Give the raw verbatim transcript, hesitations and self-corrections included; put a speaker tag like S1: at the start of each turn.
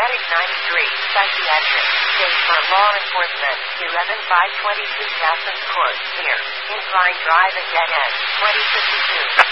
S1: Medic ninety-three, Psychiatric, State for Law Enforcement, eleven five twenty-two Castles Court, here. Incline Drive and Dead End, twenty fifty-two.